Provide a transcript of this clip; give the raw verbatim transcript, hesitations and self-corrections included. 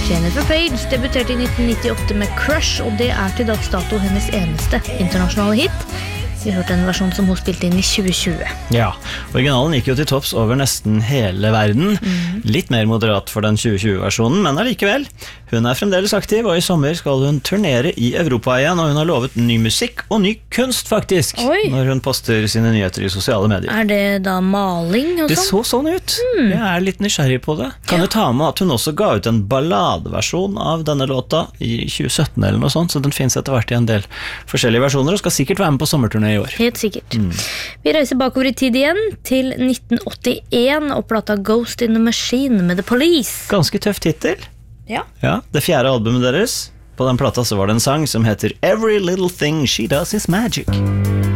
Jennifer Page debuterte i nitten nittiåtte med Crush, og det er til dags dato hennes eneste internasjonale hit. Vi hørte en versjon som hun spilte inn i tjue tjue. Ja, originalen gikk jo til topps over nesten hele verden. Mm. Litt mer moderat for den tjue tjue-versjonen, men allikevel. Hun er fremdeles aktiv, og i sommer skal hun turnere i Europa igjen, og hun har lovet ny musikk og ny kunst, faktisk, Oi. Når hun poster sine nyheter i sosiale medier. Er det da maling og sånn? Det så sånn ut. Mm. Jeg er litt nysgjerrig på det. Kan ja. Du ta med at hun også ga ut en balladeversjon av denne låta i tjue sytten eller noe sånt, så den finnes etter hvert i en del forskjellige versjoner, og skal sikkert være med på sommerturné i år. Helt sikkert. Mm. Vi reiser bakover i tid igjen til nitten åttien og plata Ghost in the Machine med The Police. Ganske tøff titel. Ja. Ja, det fjerde albumet deres. På den plata så var det en sang som heter Every Little Thing She Does Is Magic.